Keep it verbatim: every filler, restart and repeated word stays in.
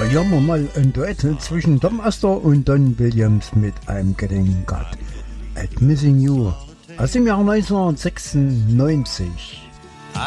hier haben wir mal ein Duett zwischen Tom Astor und Don Williams mit I'm Getting Got at Missing You aus dem Jahr neunzehnhundertsechsundneunzig.